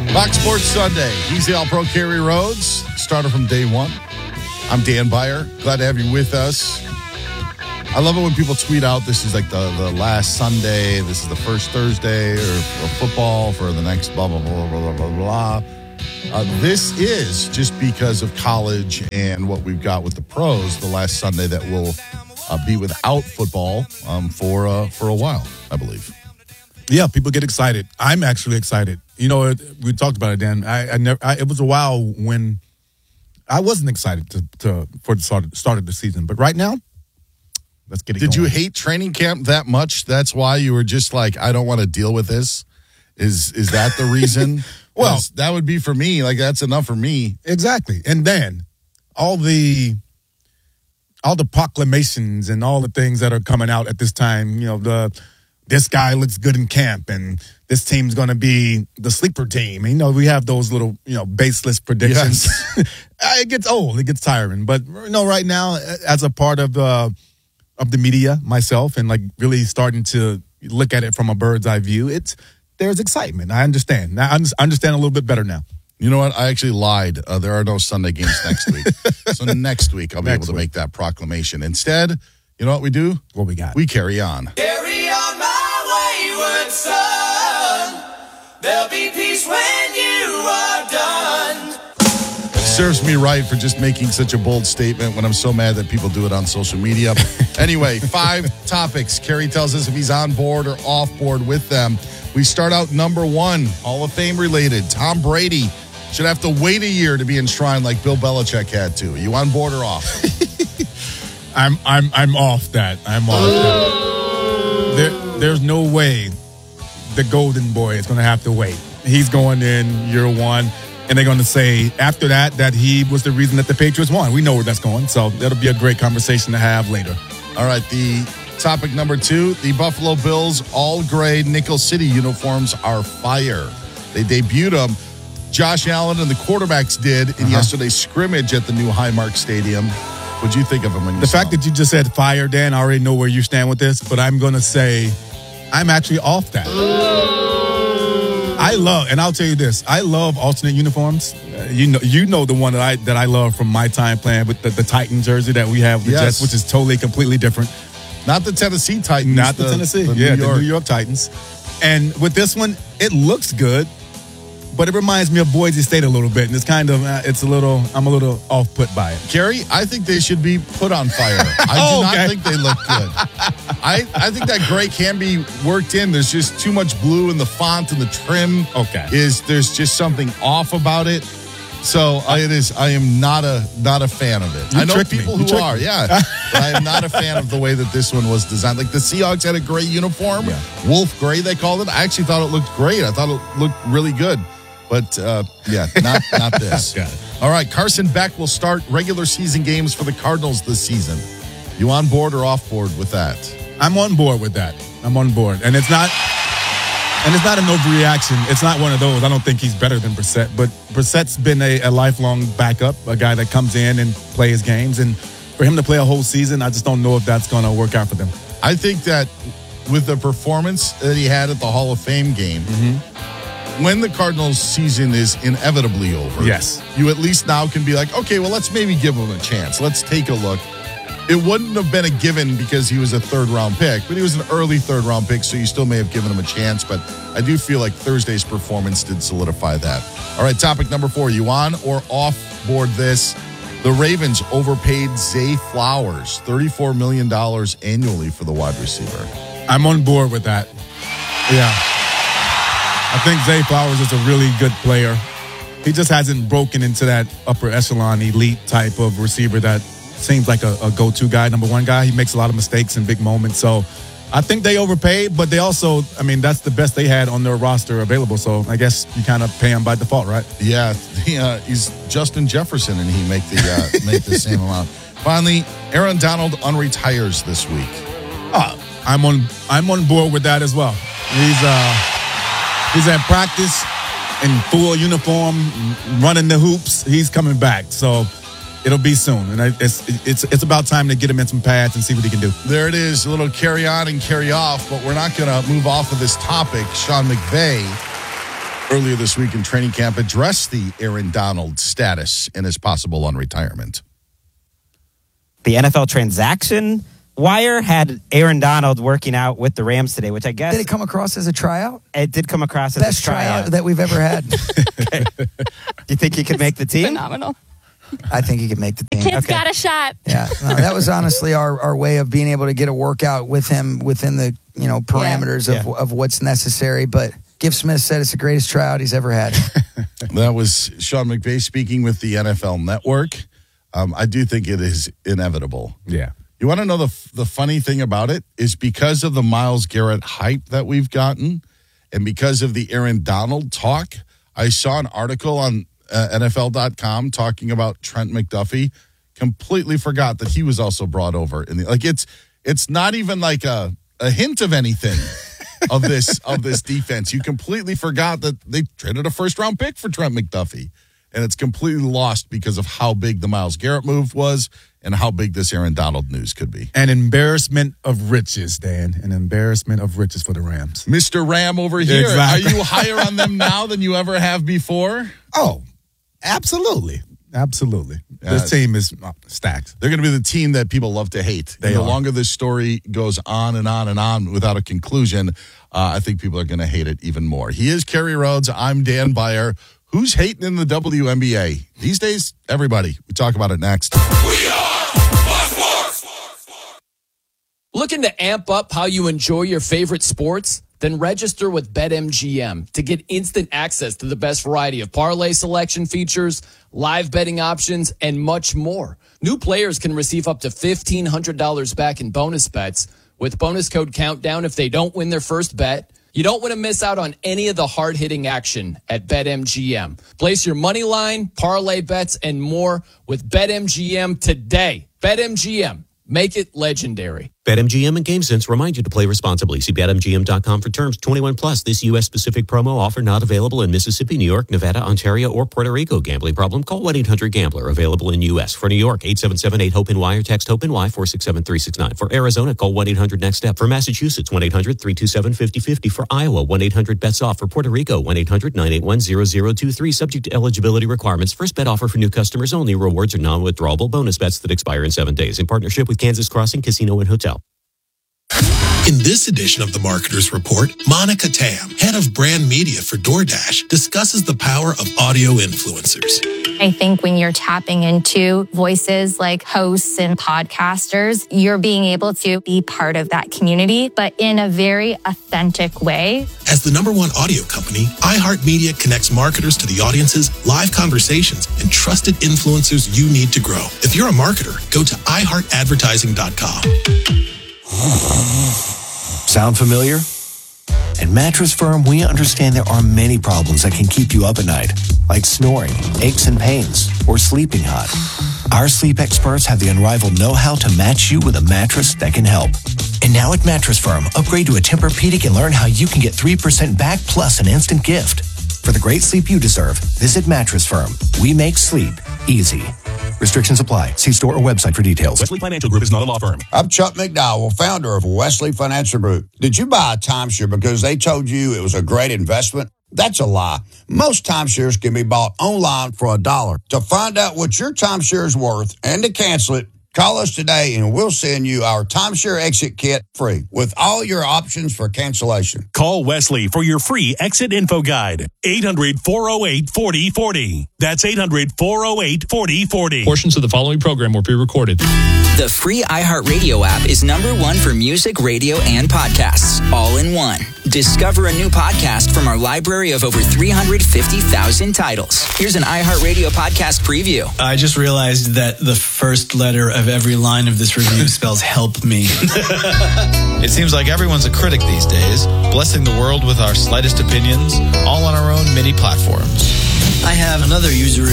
Fox Sports Sunday. He's the All-Pro Kerry Rhodes, starter from day one. I'm Dan Beyer. Glad to have you with us. I love it when people tweet out, this is like the last Sunday, this is the first Thursday or football for the next blah, blah, blah, blah, blah, blah. This is just because of college and what we've got with the pros, the last Sunday that will be without football for a while, I believe. Yeah, people get excited. I'm actually excited. You know, we talked about it, Dan. It was a while when I wasn't excited for the start of the season, but right now, let's get it going. Did you hate training camp that much? That's why you were just like, I don't want to deal with this? Is that the reason? Well, that would be for me. Like, that's enough for me. Exactly. And then all the proclamations and all the things that are coming out at this time, you know, this guy looks good in camp and this team's going to be the sleeper team. And, you know, we have those little, you know, baseless predictions. Yes. It gets old. It gets tiring. But, you know, right now, as a part of the media, myself, and like really starting to look at it from a bird's eye view, there's excitement. I understand. I understand a little bit better now. You know what? I actually lied. There are no Sunday games next week. So next week, I'll be able to make that proclamation. Instead, you know what we do? What we got? We carry on. Carry on my wayward son. There'll be peace when you are done. Serves me right for just making such a bold statement when I'm so mad that people do it on social media. Anyway, 5 topics. Kerry tells us if he's on board or off board with them. We start out number 1, Hall of Fame related. Tom Brady should have to wait a year to be enshrined like Bill Belichick had to. Are you on board or off? I'm off that. I'm off that. There's no way the golden boy is going to have to wait. He's going in year 1. And they're going to say after that he was the reason that the Patriots won. We know where that's going. So that'll be a great conversation to have later. All right. The topic number 2, the Buffalo Bills all-gray Nickel City uniforms are fire. They debuted them. Josh Allen and the quarterbacks did in yesterday's scrimmage at the new Highmark Stadium. What'd you think of them when you The saw fact them? that you just said fire, Dan, I already know where you stand with this, but I'm going to say I'm actually off that. I love, and I'll tell you this, I love alternate uniforms. You know the one that I love from my time playing with the Titan jersey that we have with the Jets, which is totally, completely different. Not the Tennessee Titans. Not the Tennessee. The New York Titans. And with this one, it looks good, but it reminds me of Boise State a little bit. And it's kind of, I'm a little off-put by it. Kerry, I think they should be put on fire. I do not think they look good. I think that gray can be worked in. There's just too much blue in the font and the trim. There's just something off about it. So I am not a fan of it. I know people who are, but I am not a fan of the way that this one was designed. Like the Seahawks had a gray uniform, Wolf Gray they called it. I actually thought it looked great. I thought it looked really good. But not this. Got it. All right, Carson Beck will start regular season games for the Cardinals this season. You on board or off board with that? I'm on board with that. I'm on board, and it's not an overreaction. It's not one of those. I don't think he's better than Brissett, but Brissett's been a lifelong backup, a guy that comes in and plays games. And for him to play a whole season, I just don't know if that's going to work out for them. I think that with the performance that he had at the Hall of Fame game, when the Cardinals season is inevitably over, you at least now can be like, okay, well, let's maybe give him a chance. Let's take a look. It wouldn't have been a given because he was a third-round pick, but he was an early third-round pick, so you still may have given him a chance. But I do feel like Thursday's performance did solidify that. All right, topic number 4. You on or off board this? The Ravens overpaid Zay Flowers $34 million annually for the wide receiver. I'm on board with that. Yeah. I think Zay Flowers is a really good player. He just hasn't broken into that upper echelon elite type of receiver that seems like a go-to guy, number 1 guy. He makes a lot of mistakes in big moments. So I think they overpaid, but they also, that's the best they had on their roster available. So I guess you kind of pay him by default, right? Yeah, he's Justin Jefferson, and he make the same amount. Finally, Aaron Donald unretires this week. I'm on board with that as well. He's at practice in full uniform, running the hoops. He's coming back, so it'll be soon. And it's about time to get him in some pads and see what he can do. There it is, a little carry on and carry off, but we're not going to move off of this topic. Sean McVay earlier this week in training camp addressed the Aaron Donald status and his possible unretirement. The NFL transaction wire had Aaron Donald working out with the Rams today, which I guess... Did it come across as a tryout? It did come across as Best a tryout that we've ever had. Okay. Do you think he could make the team? Phenomenal. I think he could make the team. Kid's got a shot. Yeah, no, that was honestly our way of being able to get a workout with him within the parameters of what's necessary. But Giff Smith said it's the greatest tryout he's ever had. That was Sean McVay speaking with the NFL Network. I do think it is inevitable. Yeah. You want to know the funny thing about it is because of the Myles Garrett hype that we've gotten and because of the Aaron Donald talk, I saw an article on NFL.com talking about Trent McDuffie. Completely forgot that he was also brought over. It's not even like a hint of anything of this defense. You completely forgot that they traded a first-round pick for Trent McDuffie. And it's completely lost because of how big the Myles Garrett move was and how big this Aaron Donald news could be. An embarrassment of riches, Dan. An embarrassment of riches for the Rams. Mr. Ram over here. Exactly. Are you higher on them now than you ever have before? Oh, absolutely. Absolutely. This team is stacked. They're going to be the team that people love to hate. The longer this story goes on and on and on without a conclusion, I think people are going to hate it even more. He is Kerry Rhodes. I'm Dan Beyer. Who's hating in the WNBA? These days, everybody. We talk about it next. We are Sports. Looking to amp up how you enjoy your favorite sports? Then register with BetMGM to get instant access to the best variety of parlay selection features, live betting options, and much more. New players can receive up to $1,500 back in bonus bets with bonus code COUNTDOWN if they don't win their first bet. You don't want to miss out on any of the hard-hitting action at BetMGM. Place your money line, parlay bets, and more with BetMGM today. BetMGM. Make it legendary. BetMGM and GameSense remind you to play responsibly. See BetMGM.com for terms. 21 plus. This U.S.-specific promo offer not available in Mississippi, New York, Nevada, Ontario, or Puerto Rico. Gambling problem? Call 1-800-GAMBLER. Available in U.S. For New York, 877-8-HOPE-NY or text HOPE-NY 467-369. For Arizona, call 1-800-NEXT-STEP. For Massachusetts, 1-800-327-5050. For Iowa, 1-800-BETS-OFF. For Puerto Rico, 1-800-981-0023. Subject to eligibility requirements. First bet offer for new customers only. Rewards are non-withdrawable bonus bets that expire in 7 days. In partnership with Kansas Crossing Casino and Hotel. In this edition of the Marketer's Report, Monica Tam, head of brand media for DoorDash, discusses the power of audio influencers. I think when you're tapping into voices like hosts and podcasters, you're being able to be part of that community, but in a very authentic way. As the #1 audio company, iHeartMedia connects marketers to the audiences, live conversations, and trusted influencers you need to grow. If you're a marketer, go to iHeartAdvertising.com. Sound familiar? At Mattress Firm, we understand there are many problems that can keep you up at night, like snoring, aches and pains, or sleeping hot. Our sleep experts have the unrivaled know-how to match you with a mattress that can help. And now at Mattress Firm, upgrade to a Tempur-Pedic and learn how you can get 3% back plus an instant gift. For the great sleep you deserve, visit Mattress Firm. We make sleep easy. Restrictions apply. See store or website for details. Wesley Financial Group is not a law firm. I'm Chuck McDowell, founder of Wesley Financial Group. Did you buy a timeshare because they told you it was a great investment? That's a lie. Most timeshares can be bought online for $1. To find out what your timeshare is worth and to cancel it, call us today and we'll send you our timeshare exit kit free with all your options for cancellation. Call Wesley for your free exit info guide. 800-408-4040. That's 800-408-4040. Portions of the following program were pre-recorded. The free iHeartRadio app is #1 for music, radio, and podcasts, all in one. Discover a new podcast from our library of over 350,000 titles. Here's an iHeartRadio podcast preview. I just realized that the first letter of every line of this review spells help me. It seems like everyone's a critic these days, blessing the world with our slightest opinions, all on our own mini platforms. I have another user